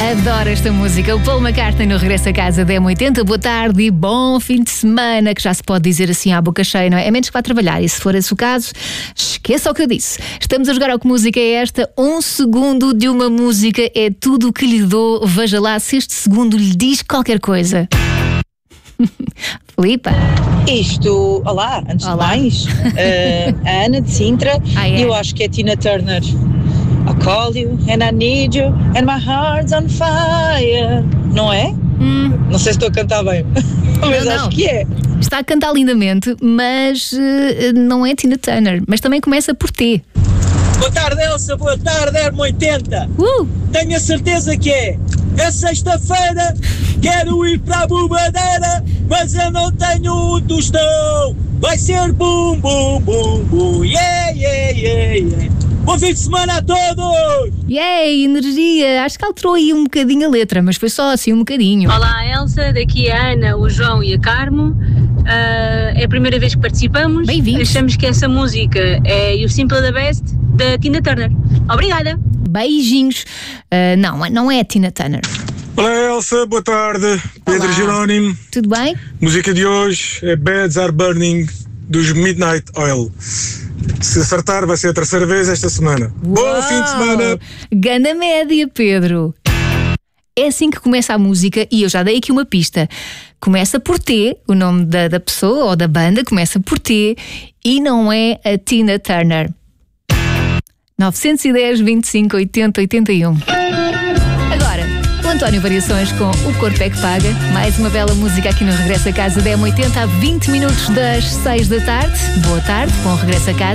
Adoro esta música. O Paul McCartney no Regresso a Casa da M80. Boa tarde e bom fim de semana, que já se pode dizer assim à boca cheia, não é? A menos que vá trabalhar, e se for esse o caso, esqueça o que eu disse. Estamos a jogar ao Que Música é Esta. 1 segundo de uma música é tudo o que lhe dou. Veja lá se este segundo lhe diz qualquer coisa. Filipa. Olá, antes de mais, a Ana de Sintra, eu acho que é Tina Turner. I call you and I need you and my heart's on fire. Não é? Não sei se estou a cantar bem, mas não. Acho que é. Está a cantar lindamente, mas não é Tina Turner, mas também começa por T. Boa tarde, Elsa, boa tarde, M80. Tenho a certeza que é sexta-feira, quero ir para a bobadeira, mas eu não tenho um tostão. Vai ser bum, bum, bum, bum, yeah, yeah, yeah, yeah. Bom fim de semana a todos! Yay, energia! Acho que alterou aí um bocadinho a letra, mas foi só assim um bocadinho. Olá, Elsa, daqui a Ana, o João e a Carmo. É a primeira vez que participamos. Bem-vindos. Achamos que essa música é You Simple the Best, da Tina Turner. Obrigada! Beijinhos. Não é Tina Turner. Olá, Elsa, boa tarde. Pedro Jerónimo. Tudo bem? Música de hoje é Beds Are Burning, dos Midnight Oil. Se acertar, vai ser a terceira vez esta semana. Uau! Bom fim de semana! Ganda média, Pedro. É assim que começa a música e eu já dei aqui uma pista. Começa por T, o nome da pessoa ou da banda começa por T e não é a Tina Turner. 910 25 80 81. Agora, o António Variações com O Corpo é que Paga. Mais uma bela música aqui no Regresso a Casa da M80, a 20 minutos das 6 da tarde. Boa tarde, bom regresso a casa.